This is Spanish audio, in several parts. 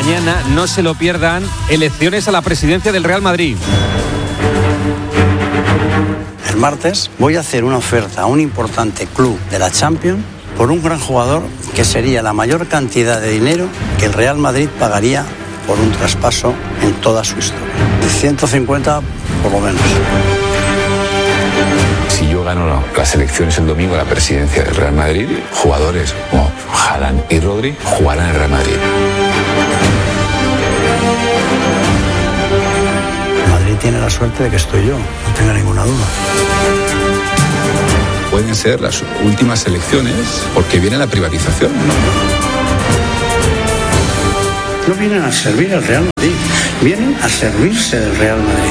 mañana, no se lo pierdan, elecciones a la presidencia del Real Madrid. El martes voy a hacer una oferta a un importante club de la Champions por un gran jugador que sería la mayor cantidad de dinero que el Real Madrid pagaría por un traspaso en toda su historia. 150 por lo menos. Si yo gano las elecciones el domingo a la presidencia del Real Madrid, jugadores como Haaland y Rodri jugarán en el Real Madrid. Madrid tiene la suerte de que estoy yo, no tenga ninguna duda. Pueden ser las últimas elecciones porque viene la privatización, ¿no? No vienen a servir al Real Madrid, vienen a servirse del Real Madrid.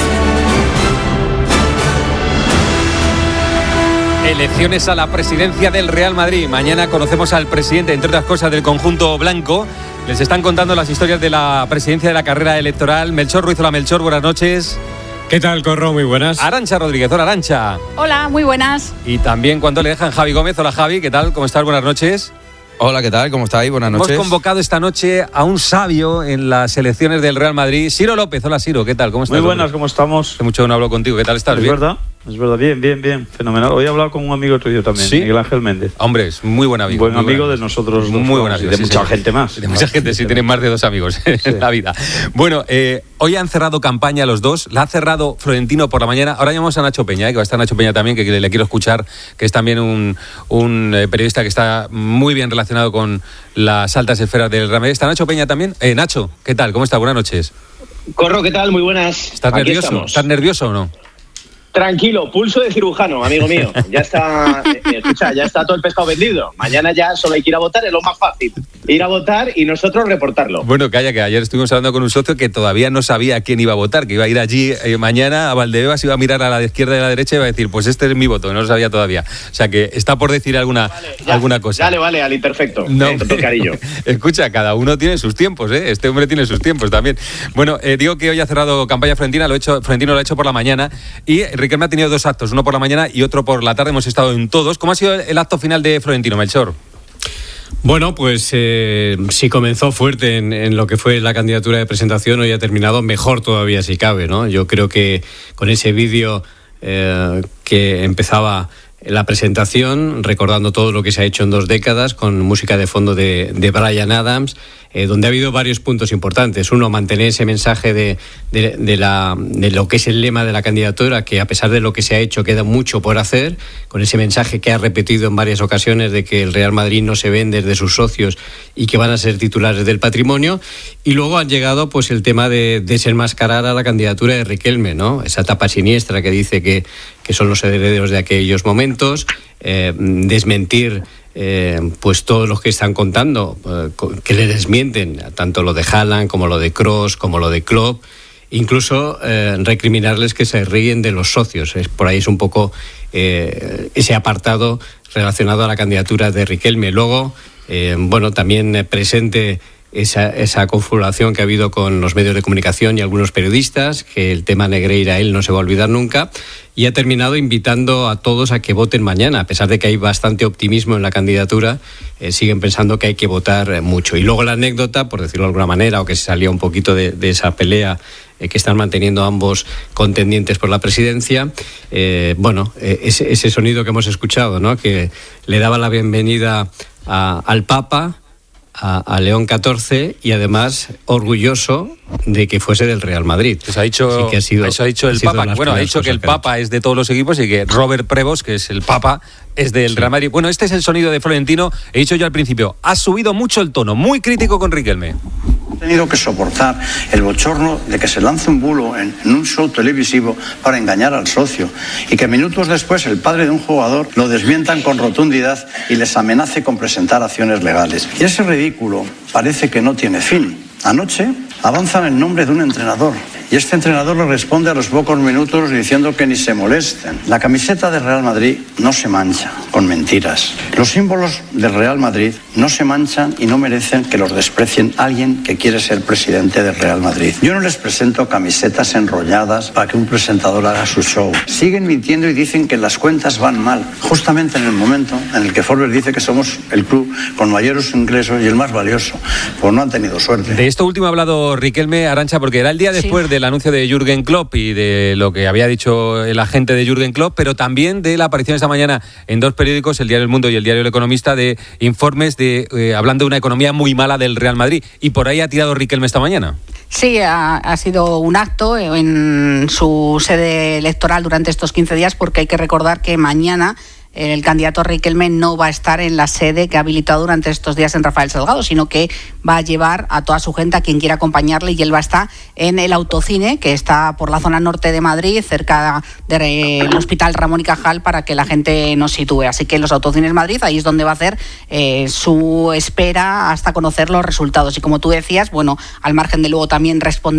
Elecciones a la presidencia del Real Madrid. Mañana conocemos al presidente, entre otras cosas, del conjunto blanco. Les están contando las historias de la presidencia de la carrera electoral. Melchor Ruiz, hola Melchor, buenas noches. ¿Qué tal, Corro? Muy buenas. Arantxa Rodríguez, hola Arantxa. Hola, muy buenas. Y también cuando le dejan Javi Gómez, hola Javi, ¿qué tal? ¿Cómo estás? Buenas noches. Hola, ¿qué tal? ¿Cómo estáis? Buenas noches. Hemos convocado esta noche a un sabio en las elecciones del Real Madrid, Ciro López. Hola Ciro, ¿qué tal? ¿Cómo estás? Muy buenas, ¿cómo estamos? Hace mucho que no hablo contigo, ¿qué tal estás? Es verdad, bien, fenomenal. Hoy he hablado con un amigo tuyo también, ¿Sí? Miguel Ángel Méndez. Hombre, es muy buen amigo. Buen amigo de nosotros dos. Muy buen amigo. Y de mucha gente más. De mucha gente, sí, tienen más de 2 amigos en la vida. Bueno, hoy han cerrado campaña los dos. La ha cerrado Florentino por la mañana. Ahora llamamos a Nacho Peña, que va a estar Nacho Peña también, que le quiero escuchar, que es también un periodista que está muy bien relacionado con las altas esferas del Real Madrid. ¿Está Nacho Peña también? Nacho, ¿qué tal? ¿Cómo estás? Buenas noches. Corro, ¿qué tal? Muy buenas. ¿Estás nervioso? ¿Estás nervioso o no? Tranquilo, pulso de cirujano, amigo mío. Ya está, escucha, ya está todo el pescado vendido. Mañana ya solo hay que ir a votar, es lo más fácil. Ir a votar y nosotros reportarlo. Bueno, calla, que ayer estuvimos hablando con un socio que todavía no sabía quién iba a votar, que iba a ir allí mañana a Valdebebas, iba a mirar a la izquierda y a la derecha y iba a decir, pues este es mi voto, no lo sabía todavía. O sea que está por decir alguna cosa. Vale, al imperfecto. No, cariño. Escucha, cada uno tiene sus tiempos, ¿eh? Este hombre tiene sus tiempos también. Bueno, digo que hoy ha cerrado campaña Florentino lo ha hecho por la mañana y Riquelme ha tenido 2 actos, uno por la mañana y otro por la tarde, hemos estado en todos. ¿Cómo ha sido el acto final de Florentino, Melchor? Bueno, pues si comenzó fuerte en lo que fue la candidatura de presentación, hoy ha terminado mejor todavía si cabe, ¿no? Yo creo que con ese vídeo que empezaba la presentación, recordando todo lo que se ha hecho en 2 décadas, con música de fondo de Bryan Adams, donde ha habido varios puntos importantes. Uno, mantener ese mensaje de lo que es el lema de la candidatura, que a pesar de lo que se ha hecho queda mucho por hacer, con ese mensaje que ha repetido en varias ocasiones de que el Real Madrid no se vende de sus socios y que van a ser titulares del patrimonio. Y luego han llegado pues el tema de desenmascarar a la candidatura de Riquelme, ¿no? Esa tapa siniestra que dice que son los herederos de aquellos momentos, desmentir pues todos los que están contando, que le desmienten, tanto lo de Haaland como lo de Kroos, como lo de Klopp, incluso recriminarles que se ríen de los socios. Por ahí es un poco ese apartado relacionado a la candidatura de Riquelme. Luego, también presente esa confabulación que ha habido con los medios de comunicación y algunos periodistas, que el tema Negreira él no se va a olvidar nunca, y ha terminado invitando a todos a que voten mañana. A pesar de que hay bastante optimismo en la candidatura, siguen pensando que hay que votar mucho. Y luego la anécdota, por decirlo de alguna manera, o que se salía un poquito de esa pelea que están manteniendo ambos contendientes por la presidencia, ese sonido que hemos escuchado, ¿no? Que le daba la bienvenida al Papa, a León XIV, y además orgulloso de que fuese del Real Madrid. Pues ha dicho, eso ha dicho el Papa. Bueno, ha dicho que el Papa es de todos los equipos y que Robert Prevost, que es el Papa, es del Real Madrid. Bueno, este es el sonido de Florentino. He dicho yo al principio, ha subido mucho el tono, muy crítico con Riquelme. He tenido que soportar el bochorno de que se lance un bulo en un show televisivo para engañar al socio y que minutos después el padre de un jugador lo desmientan con rotundidad y les amenace con presentar acciones legales. Y ese ridículo parece que no tiene fin. Anoche avanzan el nombre de un entrenador. Y este entrenador le responde a los pocos minutos diciendo que ni se molesten. La camiseta del Real Madrid no se mancha con mentiras. Los símbolos del Real Madrid no se manchan y no merecen que los desprecien alguien que quiere ser presidente del Real Madrid. Yo no les presento camisetas enrolladas para que un presentador haga su show. Siguen mintiendo y dicen que las cuentas van mal, justamente en el momento en el que Forbes dice que somos el club con mayores ingresos y el más valioso. Pues no han tenido suerte. De esto último ha hablado Riquelme, Arantxa, porque era el día después del anuncio de Jürgen Klopp y de lo que había dicho el agente de Jürgen Klopp, pero también de la aparición esta mañana en dos periódicos, el Diario El Mundo y el Diario El Economista, de informes hablando de una economía muy mala del Real Madrid. Y por ahí ha tirado Riquelme esta mañana. Sí, ha sido un acto en su sede electoral durante estos 15 días, porque hay que recordar que mañana el candidato Riquelme no va a estar en la sede que ha habilitado durante estos días en Rafael Salgado, sino que va a llevar a toda su gente, a quien quiera acompañarle, y él va a estar en el Autocine, que está por la zona norte de Madrid, cerca del Hospital Ramón y Cajal, para que la gente nos sitúe. Así que en los Autocines Madrid, ahí es donde va a hacer su espera hasta conocer los resultados. Y como tú decías, bueno, al margen de luego también responder